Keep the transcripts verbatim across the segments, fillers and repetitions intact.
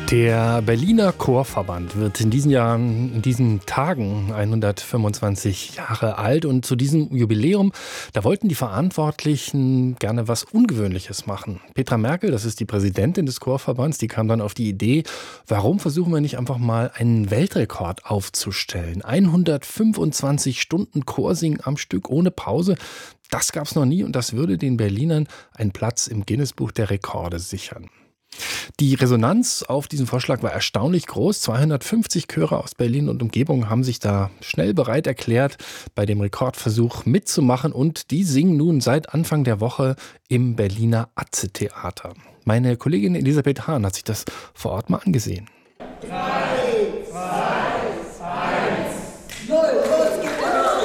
Der Berliner Chorverband wird in diesen Jahren, in diesen Tagen hundertfünfundzwanzig Jahre alt und zu diesem Jubiläum, da wollten die Verantwortlichen gerne was Ungewöhnliches machen. Petra Merkel, das ist die Präsidentin des Chorverbands, die kam dann auf die Idee, warum versuchen wir nicht einfach mal einen Weltrekord aufzustellen? hundertfünfundzwanzig Stunden Chorsingen am Stück ohne Pause, das gab es noch nie und das würde den Berlinern einen Platz im Guinness-Buch der Rekorde sichern. Die Resonanz auf diesen Vorschlag war erstaunlich groß. zweihundertfünfzig Chöre aus Berlin und Umgebung haben sich da schnell bereit erklärt, bei dem Rekordversuch mitzumachen. Und die singen nun seit Anfang der Woche im Berliner Atze-Theater. Meine Kollegin Elisabeth Hahn hat sich das vor Ort mal angesehen. drei, zwei, eins, null, los geht's!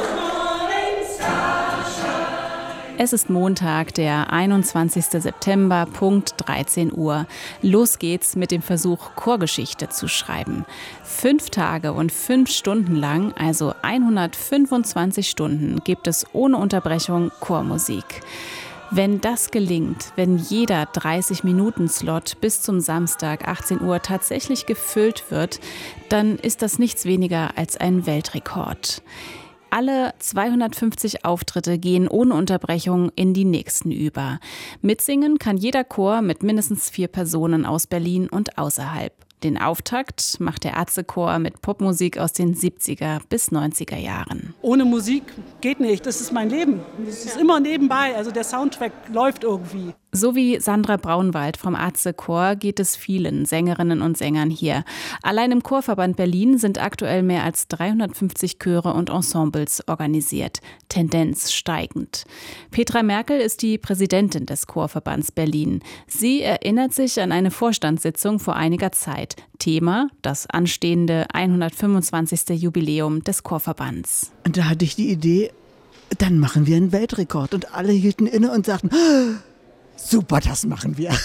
Es ist Montag, der einundzwanzigster September, Punkt dreizehn Uhr. Los geht's mit dem Versuch, Chorgeschichte zu schreiben. Fünf Tage und fünf Stunden lang, also hundertfünfundzwanzig Stunden, gibt es ohne Unterbrechung Chormusik. Wenn das gelingt, wenn jeder dreißig-Minuten-Slot bis zum Samstag achtzehn Uhr tatsächlich gefüllt wird, dann ist das nichts weniger als ein Weltrekord. Alle zweihundertfünfzig Auftritte gehen ohne Unterbrechung in die nächsten über. Mitsingen kann jeder Chor mit mindestens vier Personen aus Berlin und außerhalb. Den Auftakt macht der Atze-Chor mit Popmusik aus den siebziger bis neunziger Jahren. Ohne Musik geht nicht, das ist mein Leben. Das ist immer nebenbei, also der Soundtrack läuft irgendwie. So wie Sandra Braunwald vom Atze-Chor geht es vielen Sängerinnen und Sängern hier. Allein im Chorverband Berlin sind aktuell mehr als dreihundertfünfzig Chöre und Ensembles organisiert. Tendenz steigend. Petra Merkel ist die Präsidentin des Chorverbands Berlin. Sie erinnert sich an eine Vorstandssitzung vor einiger Zeit. Thema: das anstehende hundertfünfundzwanzigste Jubiläum des Chorverbands. Und da hatte ich die Idee, dann machen wir einen Weltrekord. Und alle hielten inne und sagten, super, das machen wir.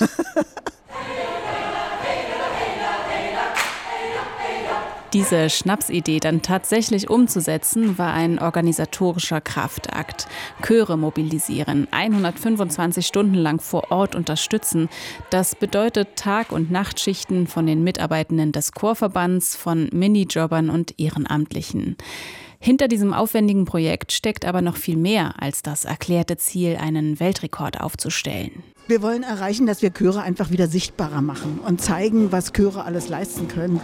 Diese Schnapsidee dann tatsächlich umzusetzen, war ein organisatorischer Kraftakt. Chöre mobilisieren, hundertfünfundzwanzig Stunden lang vor Ort unterstützen. Das bedeutet Tag- und Nachtschichten von den Mitarbeitenden des Chorverbands, von Minijobbern und Ehrenamtlichen. Hinter diesem aufwendigen Projekt steckt aber noch viel mehr als das erklärte Ziel, einen Weltrekord aufzustellen. Wir wollen erreichen, dass wir Chöre einfach wieder sichtbarer machen und zeigen, was Chöre alles leisten können.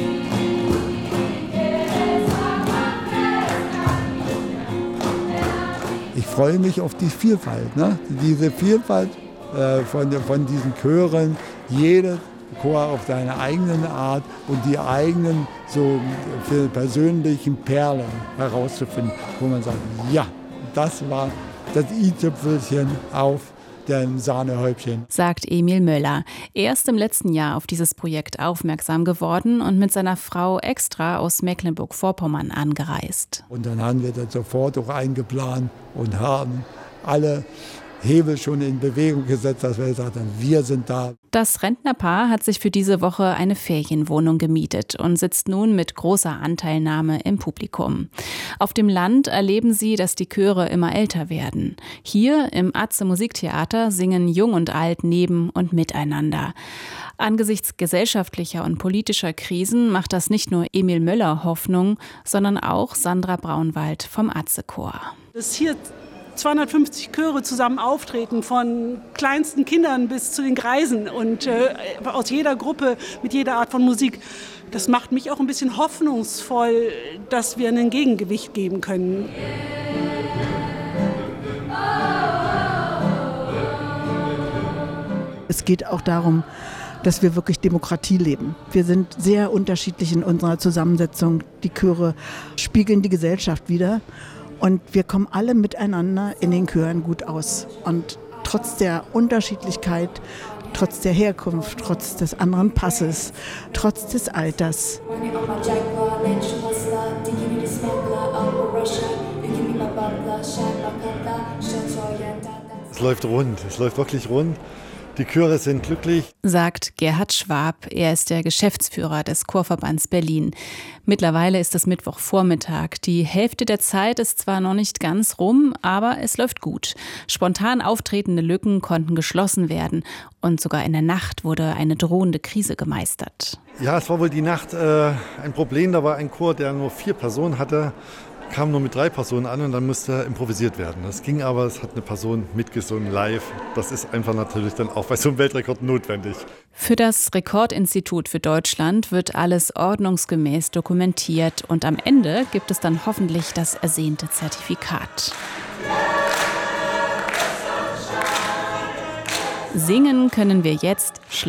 Ich freue mich auf die Vielfalt, ne? Diese Vielfalt äh, von, von diesen Chören, jede Chor auf seine eigene Art und die eigenen so persönlichen Perlen herauszufinden, wo man sagt, ja, das war das i-Tüpfelchen auf dem Sahnehäubchen. Sagt Emil Möller. Er ist im letzten Jahr auf dieses Projekt aufmerksam geworden und mit seiner Frau extra aus Mecklenburg-Vorpommern angereist. Und dann haben wir das sofort auch eingeplant und haben alle Hebel schon in Bewegung gesetzt, dass wir gesagt haben, wir sind da. Das Rentnerpaar hat sich für diese Woche eine Ferienwohnung gemietet und sitzt nun mit großer Anteilnahme im Publikum. Auf dem Land erleben sie, dass die Chöre immer älter werden. Hier im Atze Musiktheater singen Jung und Alt neben und miteinander. Angesichts gesellschaftlicher und politischer Krisen macht das nicht nur Emil Möller Hoffnung, sondern auch Sandra Braunwald vom Atze-Chor. Das hier zweihundertfünfzig Chöre zusammen auftreten, von kleinsten Kindern bis zu den Greisen und äh, aus jeder Gruppe mit jeder Art von Musik. Das macht mich auch ein bisschen hoffnungsvoll, dass wir ein Gegengewicht geben können. Es geht auch darum, dass wir wirklich Demokratie leben. Wir sind sehr unterschiedlich in unserer Zusammensetzung. Die Chöre spiegeln die Gesellschaft wider. Und wir kommen alle miteinander in den Chören gut aus. Und trotz der Unterschiedlichkeit, trotz der Herkunft, trotz des anderen Passes, trotz des Alters. Es läuft rund, es läuft wirklich rund. Die Chöre sind glücklich, sagt Gerhard Schwab. Er ist der Geschäftsführer des Chorverbands Berlin. Mittlerweile ist es Mittwochvormittag. Die Hälfte der Zeit ist zwar noch nicht ganz rum, aber es läuft gut. Spontan auftretende Lücken konnten geschlossen werden. Und sogar in der Nacht wurde eine drohende Krise gemeistert. Ja, es war wohl die Nacht äh, ein Problem. Da war ein Chor, der nur vier Personen hatte, kam nur mit drei Personen an und dann musste improvisiert werden. Das ging aber, es hat eine Person mitgesungen live. Das ist einfach natürlich dann auch bei so einem Weltrekord notwendig. Für das Rekordinstitut für Deutschland wird alles ordnungsgemäß dokumentiert und am Ende gibt es dann hoffentlich das ersehnte Zertifikat. Singen können wir jetzt